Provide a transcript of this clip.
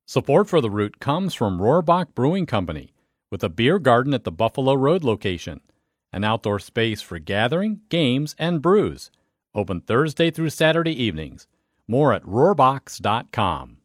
Support for The Root comes from Rohrbach Brewing Company, with a beer garden at the Buffalo Road location, an outdoor space for gathering, games, and brews. Open Thursday through Saturday evenings. More at rohrbachs.com.